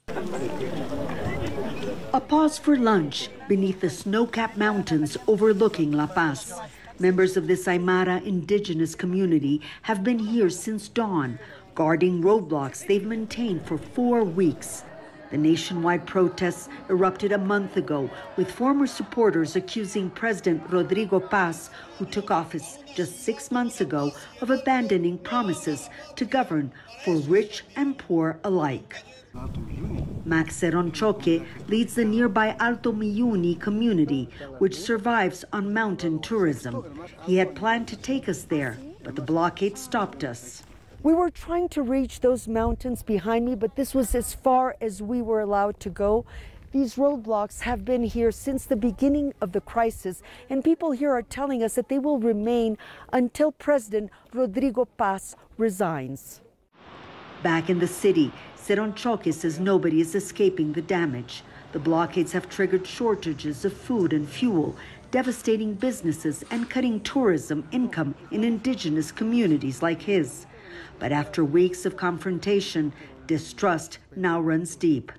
A pause for lunch beneath the snow-capped mountains overlooking La Paz. Members of this Aymara indigenous community have been here since dawn, guarding roadblocks they've maintained for 4 weeks. The nationwide protests erupted a month ago, with former supporters accusing President Rodrigo Paz, who took office just 6 months ago, of abandoning promises to govern for rich and poor alike. Max Seronchoque leads the nearby Alto Miyuni community, which survives on mountain tourism. He had planned to take us there, but the blockade stopped us. We were trying to reach those mountains behind me, but this was as far as we were allowed to go. These roadblocks have been here since the beginning of the crisis, and people here are telling us that they will remain until President Rodrigo Paz resigns. Back in the city, Seronchoque says nobody is escaping the damage. The blockades have triggered shortages of food and fuel, devastating businesses and cutting tourism income in indigenous communities like his. But after weeks of confrontation, distrust now runs deep.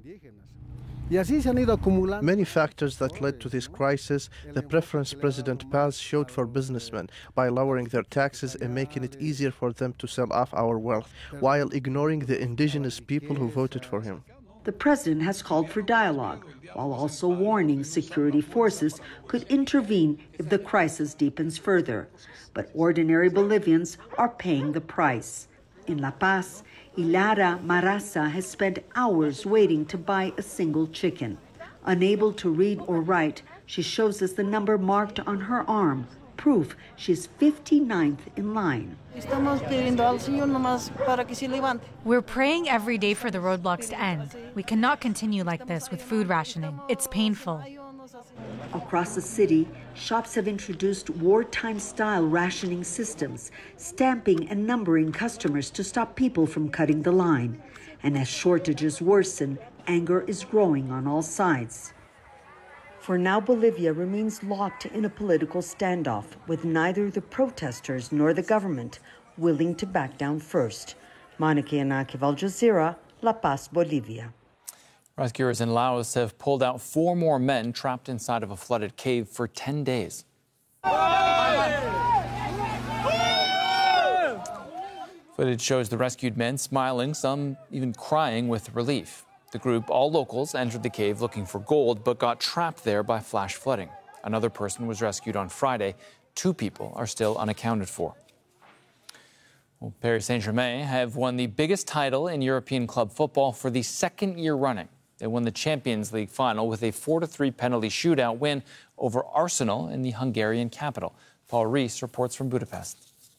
Many factors that led to this crisis, the preference President Paz showed for businessmen by lowering their taxes and making it easier for them to sell off our wealth, while ignoring the indigenous people who voted for him. The president has called for dialogue, while also warning security forces could intervene if the crisis deepens further. But ordinary Bolivians are paying the price. In La Paz, Ilara Marasa has spent hours waiting to buy a single chicken. Unable to read or write, she shows us the number marked on her arm, proof she's 59th in line. We're praying every day for the roadblocks to end. We cannot continue like this with food rationing. It's painful. Across the city, shops have introduced wartime-style rationing systems, stamping and numbering customers to stop people from cutting the line. And as shortages worsen, anger is growing on all sides. For now, Bolivia remains locked in a political standoff, with neither the protesters nor the government willing to back down first. Monica Yanaki, Al Jazeera, La Paz, Bolivia. Rescuers in Laos have pulled out 4 more men trapped inside of a flooded cave for 10 days. Footage shows the rescued men smiling, some even crying with relief. The group, all locals, entered the cave looking for gold, but got trapped there by flash flooding. Another person was rescued on Friday. 2 people are still unaccounted for. Well, Paris Saint-Germain have won the biggest title in European club football for the 2nd year running. They won the Champions League final with a 4-3 penalty shootout win over Arsenal in the Hungarian capital. Paul Rees reports from Budapest.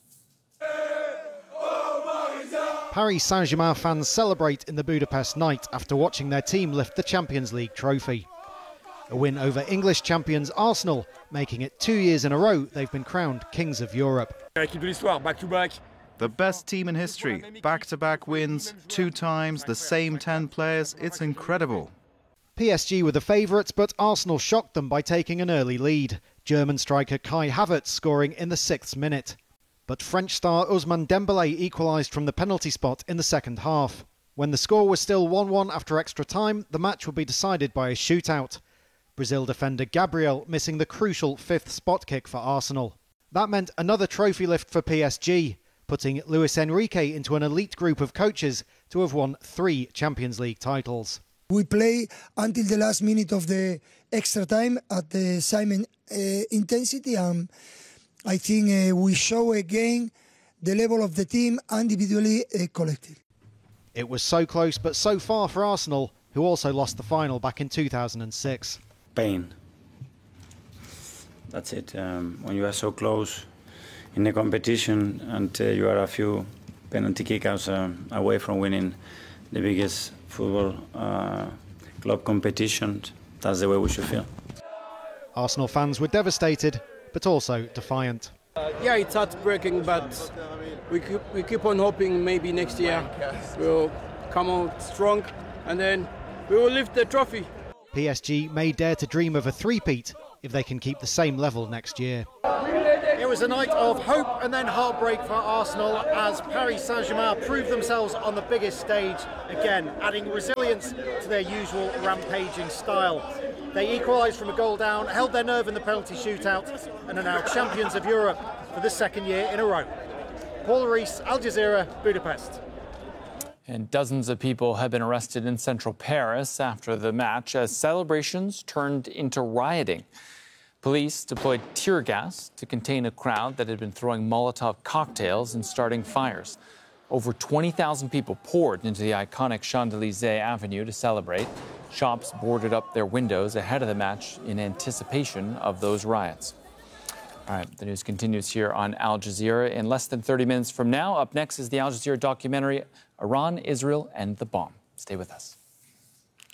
Paris Saint-Germain fans celebrate in the Budapest night after watching their team lift the Champions League trophy. A win over English champions Arsenal, making it 2 years in a row they've been crowned Kings of Europe. Back-to-back. The best team in history, back-to-back wins, 2 times, the same 10 players, it's incredible. PSG were the favourites, but Arsenal shocked them by taking an early lead. German striker Kai Havertz scoring in the 6th minute. But French star Ousmane Dembélé equalised from the penalty spot in the second half. When the score was still 1-1 after extra time, the match would be decided by a shootout. Brazil defender Gabriel missing the crucial 5th spot kick for Arsenal. That meant another trophy lift for PSG, putting Luis Enrique into an elite group of coaches to have won 3 Champions League titles. We play until the last minute of the extra time at the same intensity. I think we show again the level of the team, individually, collective. It was so close but so far for Arsenal, who also lost the final back in 2006. Pain. That's it. When you are so close in the competition and you are a few penalty kickouts away from winning the biggest football club competition, that's the way we should feel. Arsenal fans were devastated, but also defiant. Yeah, it's heartbreaking, but we keep on hoping maybe next year we'll come out strong and then we will lift the trophy. PSG may dare to dream of a three-peat if they can keep the same level next year. It was a night of hope and then heartbreak for Arsenal as Paris Saint-Germain proved themselves on the biggest stage again, adding resilience to their usual rampaging style. They equalised from a goal down, held their nerve in the penalty shootout, and are now champions of Europe for the second year in a row. Paul Rees, Al Jazeera, Budapest. And dozens of people have been arrested in central Paris after the match as celebrations turned into rioting. Police deployed tear gas to contain a crowd that had been throwing Molotov cocktails and starting fires. Over 20,000 people poured into the iconic Champs-Élysées Avenue to celebrate. Shops boarded up their windows ahead of the match in anticipation of those riots. All right, the news continues here on Al Jazeera in less than 30 minutes from now. Up next is the Al Jazeera documentary, Iran, Israel, and the Bomb. Stay with us.